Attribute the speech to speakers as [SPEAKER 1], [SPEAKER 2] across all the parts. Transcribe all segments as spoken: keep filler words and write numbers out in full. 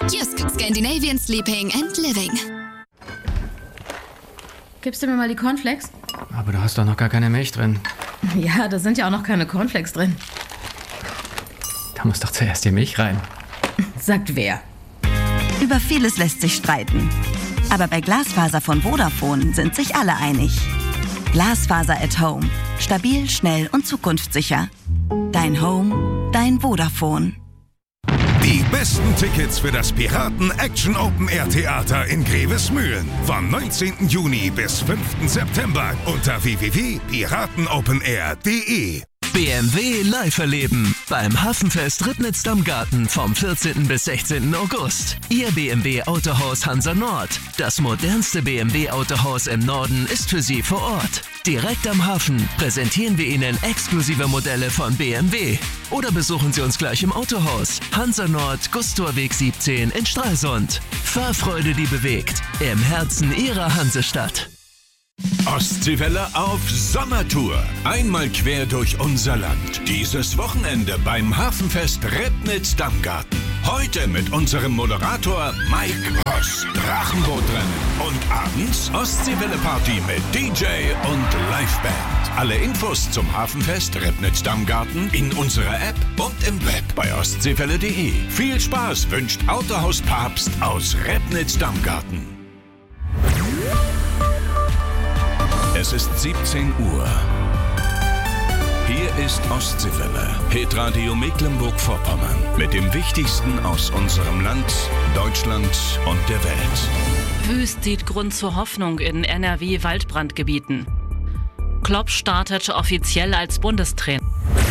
[SPEAKER 1] Jysk, Scandinavian Sleeping and Living.
[SPEAKER 2] Gibst du mir mal die Cornflakes?
[SPEAKER 3] Aber du hast doch noch gar keine Milch drin.
[SPEAKER 2] Ja, da sind ja auch noch keine Cornflakes drin.
[SPEAKER 3] Da muss doch zuerst die Milch rein.
[SPEAKER 2] Sagt wer?
[SPEAKER 4] Über vieles lässt sich streiten. Aber bei Glasfaser von Vodafone sind sich alle einig. Glasfaser at Home. Stabil, schnell und zukunftssicher. Dein Home, dein Vodafone.
[SPEAKER 5] Die besten Tickets für das Piraten Action Open Air Theater in Grevesmühlen. Vom neunzehnten Juni bis fünften September unter w w w punkt piratenopenair punkt de.
[SPEAKER 6] B M W live erleben beim Hafenfest Ribnitz-Dammgarten vom vierzehnten bis sechzehnten August. Ihr B M W Autohaus Hansa Nord. Das modernste B M W Autohaus im Norden ist für Sie vor Ort. Direkt am Hafen präsentieren wir Ihnen exklusive Modelle von B M W. Oder besuchen Sie uns gleich im Autohaus. Hansa Nord, Gustorweg siebzehn in Stralsund. Fahrfreude, die bewegt. Im Herzen Ihrer Hansestadt.
[SPEAKER 5] Ostseewelle auf Sommertour. Einmal quer durch unser Land. Dieses Wochenende beim Hafenfest Ribnitz-Dammgarten. Heute mit unserem Moderator Mike Ross. Drachenbootrennen. Und abends Ostseewelle-Party mit D J und Liveband. Alle Infos zum Hafenfest Ribnitz-Dammgarten in unserer App und im Web bei ostseewelle punkt de. Viel Spaß wünscht Autohaus Papst aus Ribnitz-Dammgarten. Es ist siebzehn Uhr. Hier ist Ostseewelle, Hitradio Mecklenburg-Vorpommern. Mit dem Wichtigsten aus unserem Land, Deutschland und der Welt.
[SPEAKER 7] Wüst sieht Grund zur Hoffnung in N R W-Waldbrandgebieten. Klopp startet offiziell als Bundestrainer.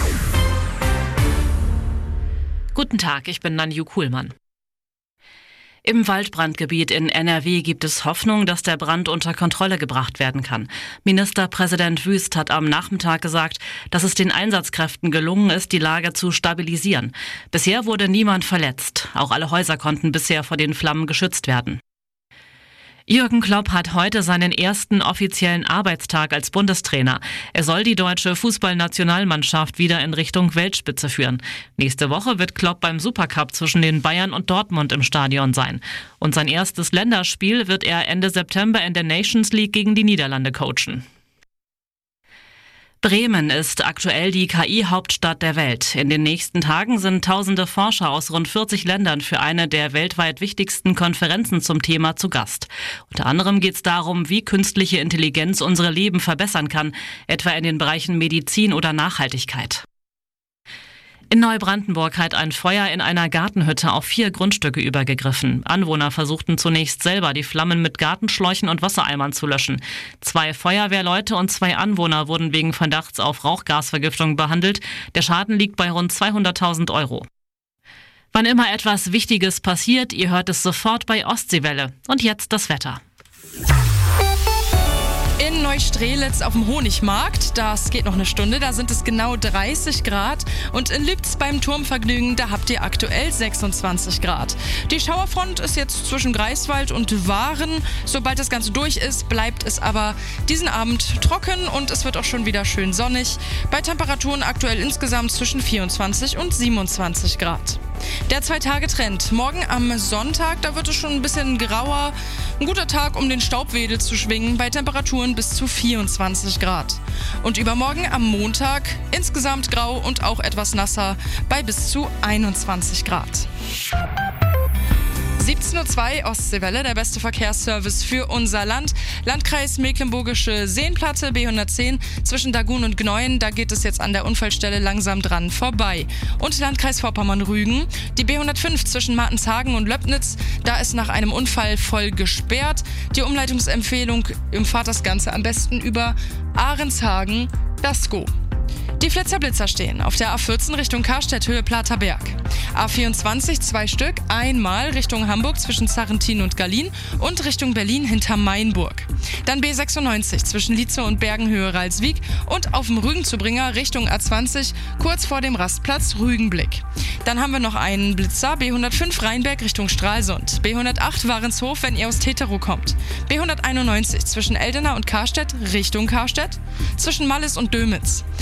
[SPEAKER 7] Guten Tag, ich bin Nanju Kuhlmann. Im Waldbrandgebiet in N R W gibt es Hoffnung, dass der Brand unter Kontrolle gebracht werden kann. Ministerpräsident Wüst hat am Nachmittag gesagt, dass es den Einsatzkräften gelungen ist, die Lage zu stabilisieren. Bisher wurde niemand verletzt. Auch alle Häuser konnten bisher vor den Flammen geschützt werden. Jürgen Klopp hat heute seinen ersten offiziellen Arbeitstag als Bundestrainer. Er soll die deutsche Fußballnationalmannschaft wieder in Richtung Weltspitze führen. Nächste Woche wird Klopp beim Supercup zwischen den Bayern und Dortmund im Stadion sein. Und sein erstes Länderspiel wird er Ende September in der Nations League gegen die Niederlande coachen. Bremen ist aktuell die K I-Hauptstadt der Welt. In den nächsten Tagen sind tausende Forscher aus rund vierzig Ländern für eine der weltweit wichtigsten Konferenzen zum Thema zu Gast. Unter anderem geht es darum, wie künstliche Intelligenz unsere Leben verbessern kann, etwa in den Bereichen Medizin oder Nachhaltigkeit. In Neubrandenburg hat ein Feuer in einer Gartenhütte auf vier Grundstücke übergegriffen. Anwohner versuchten zunächst selber, die Flammen mit Gartenschläuchen und Wassereimern zu löschen. Zwei Feuerwehrleute und zwei Anwohner wurden wegen Verdachts auf Rauchgasvergiftung behandelt. Der Schaden liegt bei rund zweihunderttausend Euro. Wann immer etwas Wichtiges passiert, ihr hört es sofort bei Ostseewelle. Und jetzt das Wetter.
[SPEAKER 8] In Neustrelitz auf dem Honigmarkt, das geht noch eine Stunde, da sind es genau dreißig Grad. Und in Lübz beim Turmvergnügen, da habt ihr aktuell sechsundzwanzig Grad. Die Schauerfront ist jetzt zwischen Greifswald und Waren. Sobald das Ganze durch ist, bleibt es aber diesen Abend trocken und es wird auch schon wieder schön sonnig. Bei Temperaturen aktuell insgesamt zwischen vierundzwanzig und siebenundzwanzig Grad. Der Zwei-Tage-Trend. Morgen am Sonntag, da wird es schon ein bisschen grauer. Ein guter Tag, um den Staubwedel zu schwingen, bei Temperaturen bis zu vierundzwanzig Grad. Und übermorgen am Montag insgesamt grau und auch etwas nasser bei bis zu einundzwanzig Grad. siebzehn Uhr zwei Ostseewelle, der beste Verkehrsservice für unser Land. Landkreis Mecklenburgische Seenplatte, B hundertzehn, zwischen Dagun und Gneuen, da geht es jetzt an der Unfallstelle langsam dran vorbei. Und Landkreis Vorpommern-Rügen, die B hundertfünf zwischen Martenshagen und Löbnitz, da ist nach einem Unfall voll gesperrt. Die Umleitungsempfehlung, umfahrt das Ganze am besten über Ahrenshagen-Dasko. Die Flitzer-Blitzer stehen auf der A vierzehn Richtung Karstedt, Höhe Platerberg. A vierundzwanzig, zwei Stück, einmal Richtung Hamburg zwischen Sarrentin und Gallien und Richtung Berlin hinter Mainburg. Dann B sechsundneunzig zwischen Lietze und Bergen, Höhe Ralswiek und auf dem Rügenzubringer Richtung A zwanzig, kurz vor dem Rastplatz Rügenblick. Dann haben wir noch einen Blitzer, B hundertfünf Rheinberg Richtung Stralsund, B hundertacht Warenshof, wenn ihr aus Tetero kommt, B hunderteinundneunzig zwischen Eldena und Karstedt Richtung Karstedt, zwischen Malles und Dömitz, B hundertzweiundachtzig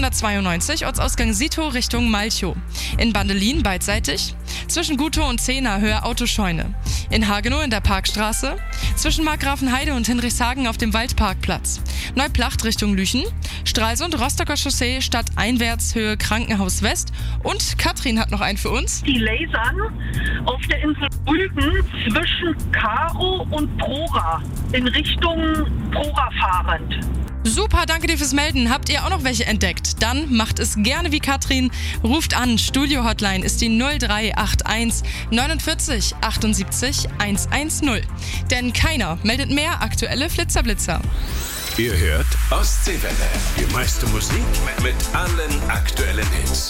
[SPEAKER 8] hundertzweiundneunzig, Ortsausgang Sito Richtung Malchow. In Bandelin beidseitig. Zwischen Gutow und Zehna Höhe Autoscheune. In Hagenow in der Parkstraße. Zwischen Markgrafenheide und Hinrichshagen auf dem Waldparkplatz. Neuplacht Richtung Lüchen. Stralsund, Rostocker Chaussee, stadteinwärts Höhe Krankenhaus West. Und Katrin hat noch einen für uns.
[SPEAKER 9] Die lasern auf der Insel Rügen zwischen Karo und Prora in Richtung Prora fahrend.
[SPEAKER 8] Super, danke dir fürs Melden. Habt ihr auch noch welche entdeckt? Dann macht es gerne wie Katrin. Ruft an. Studio-Hotline ist die null drei acht eins neunundvierzig achtundsiebzig hundertzehn. Denn keiner meldet mehr aktuelle Flitzerblitzer.
[SPEAKER 5] Ihr hört Ostseewelle. Die meiste Musik mit allen aktuellen Hits.